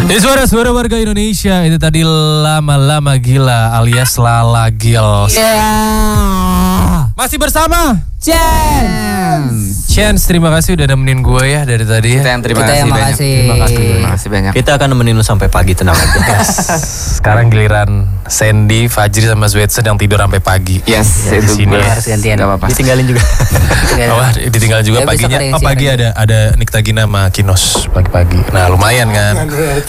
Suara-suara warga Indonesia itu tadi lama-lama gila alias Lala Gils. Masih bersama Chance, terima kasih udah nemenin gue ya dari tadi. Terima kasih banyak. Kita akan nemenin lu sampai pagi, tenang aja. Sekarang giliran Sandy, Fajri sama Zwetsen yang tidur sampai pagi. Yes, ya, itu gue. Gak apa-apa. Ditinggalin juga. Ditinggal juga paginya. Oh pagi ada Nikta Gina sama Kinos pagi-pagi. Nah lumayan kan.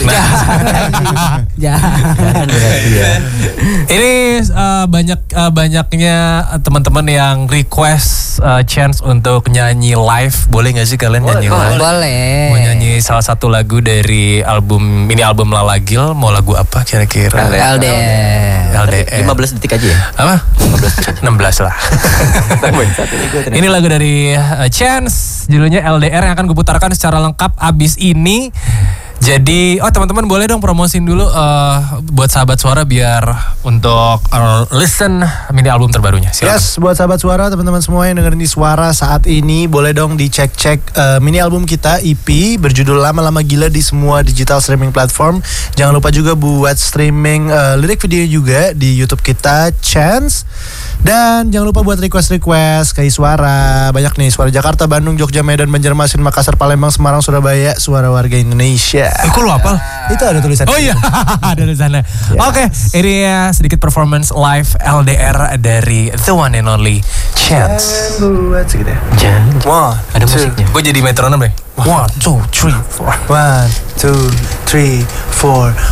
Jangan berarti ya. Ini banyaknya teman-teman yang request Chance untuk nyanyi live. Boleh gak sih kalian nyanyi live? Boleh. Mau nyanyi salah satu lagu dari album Lala Gil. Mau lagu apa kira-kira? LDR 15 detik aja ya? Apa? 15 lah. Ini lagu dari Chance, judulnya LDR yang akan gue putarkan secara lengkap abis ini. Jadi, teman-teman boleh dong promosin dulu buat sahabat suara biar untuk listen mini album terbarunya. Silakan. Yes, buat sahabat suara, teman-teman semua yang dengerin di suara saat ini, boleh dong dicek-cek mini album kita EP berjudul Lama-Lama Gila di semua digital streaming platform. Jangan lupa juga buat streaming lirik video juga di YouTube kita Chance. Dan jangan lupa buat request kayak suara. Banyak nih, suara Jakarta, Bandung, Jogja, Medan, Banjarmasin, Makassar, Palembang, Semarang, Surabaya, suara warga Indonesia. Kok lu hafal? Itu ada tulisan. Oh iya, ada tulisannya. Oke, ini ya sedikit performance live LDR dari the one and only Chance. Buat segitu ya. One, ada musiknya. Gue jadi metronom deh. 1, 2, 3, 4. 1, 2, 3, 4.